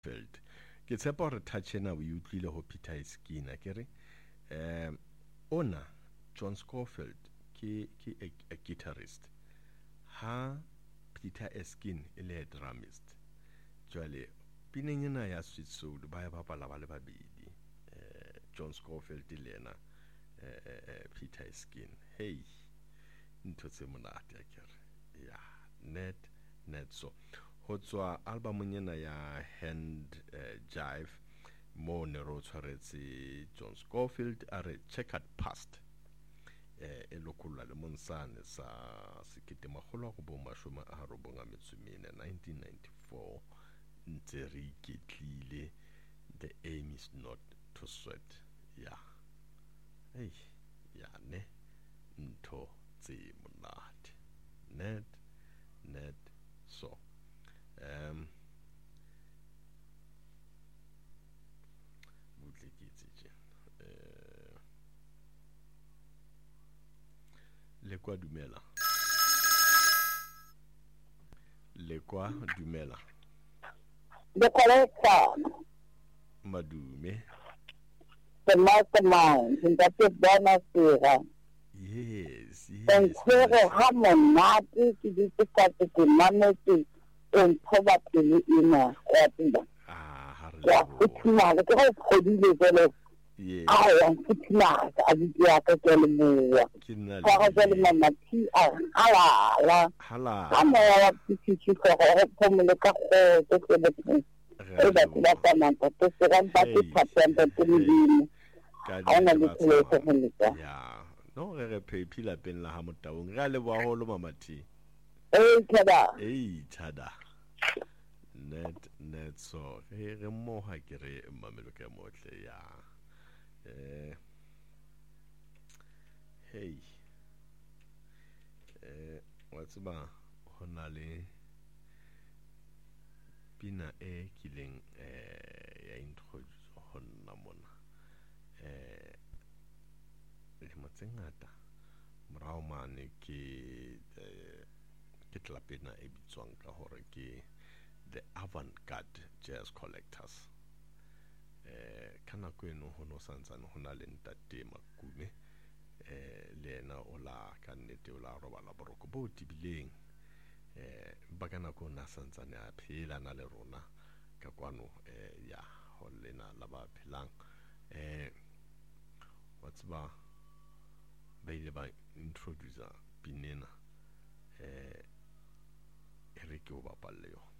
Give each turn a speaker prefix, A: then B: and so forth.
A: Scofield ke tshepa gore touch ena o utlwile go Peter Eskina ke re ona John Scofield ke a guitarist ha Peter Eskin e le drumist jwale pineng ena ya Sweet Soul ba ya bapala ba le babedi John Scofield le yena Peter Eskin hey ntho tse monate a kere ya net so ho tswa albumong ena ya Hand Jive mo ne ro tshwaretse John Scofield a re Checkered Past e lokulla le monsane sa sekete magolo go bo mashome a robonga metsumene 1994 ntse re iketlile the aim is not to sweat ya hey ya ne ntho tse monate net so butle ke itse le kwa dumela
B: The collector,
A: madume
B: the mastermind, that's a bonus here.
A: yes
B: And here, how monate ke di ka ke mametse en poverty in a
A: ha re
B: ya uthina ke go kgodile jole
A: yes
B: a ya uthina a di ya ka ke le moya
A: ke nna
B: ga go le mama ti a ala
A: hala
B: ama ya pitsi go go pomole ka go ke le e ba tla tsamanta te se ga ba ke patenta te le
A: ka
B: a na le tlelo go nna
A: ya no re phepi la pen la ha motaung ga le bua holo mamathi
B: kada
A: thada net so re mo ha ke re mamelo ka motle ya hey what's ba hona le pina e kileng ya introduce honna mona le motsengata morao mane ke tlapena e bitswang ka hore ke the avant-garde jazz collectors kana ko eno ho no santsane ho na le ntate Makume le ena o la ka nnete o la robala boroko bo tibileng ba kana ko na santsane a phela na le rona ka kwano ya ho lena la ba phelang what's ba ile ba introduce pinena e re ke o bapalle yo